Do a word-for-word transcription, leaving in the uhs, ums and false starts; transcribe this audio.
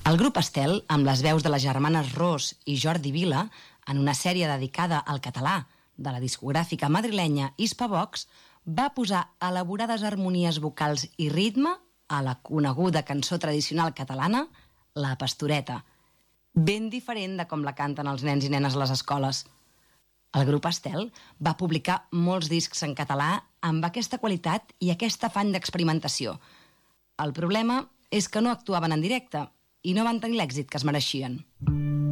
El grup Estel, amb les veus de les germanes Ros i Jordi Vila, en una sèrie dedicada al català de la discogràfica madrilenya Hispavox, va posar elaborades harmonies vocals i ritme a la coneguda cançó tradicional catalana, La Pastoreta, ben diferent de com la canten els nens i nenes a les escoles. El grup Estel va publicar molts discs en català amb aquesta qualitat i aquest afany d'experimentació. El problema és que no actuaven en directe i no van tenir l'èxit que es mereixien.